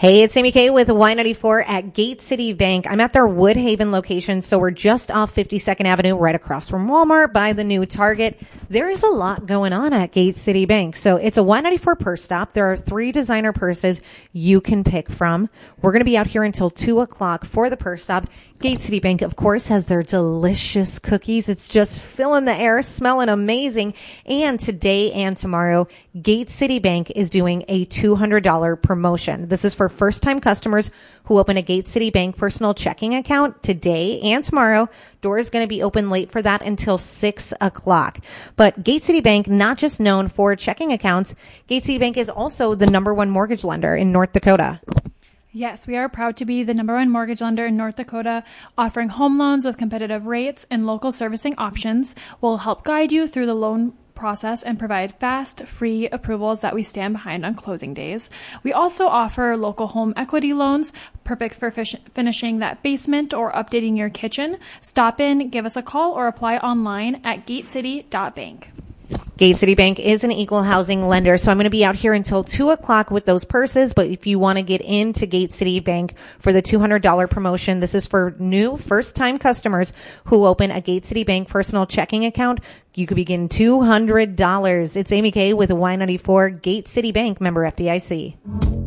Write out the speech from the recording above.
Hey, it's Amy Kay with Y94 at Gate City Bank. I'm at their Woodhaven location, so we're just off 52nd Avenue, right across from Walmart by the new Target. There is a lot going on at Gate City Bank. So it's a Y94 purse stop. There are 3 designer purses you can pick from. We're going to be out here until 2 o'clock for the purse stop. Gate City Bank, of course, has their delicious cookies. It's just filling the air, smelling amazing. And today and tomorrow, Gate City Bank is doing a $200 promotion. This is for first-time customers who open a Gate City Bank personal checking account today and tomorrow. Door is going to be open late for that until 6 o'clock. But Gate City Bank, not just known for checking accounts, Gate City Bank is also the #1 mortgage lender in North Dakota. Yes, we are proud to be the #1 mortgage lender in North Dakota, offering home loans with competitive rates and local servicing options. We'll help guide you through the loan process and provide fast, free approvals that we stand behind on closing days. We also offer local home equity loans, perfect for finishing that basement or updating your kitchen. Stop in, give us a call, or apply online at gatecity.bank. Gate City Bank is an equal housing lender, so I'm going to be out here until 2 o'clock with those purses. But if you want to get into Gate City Bank for the $200 promotion, this is for new first-time customers who open a Gate City Bank personal checking account. You could begin $200. It's Amy Kay with Y94 Gate City Bank, member FDIC.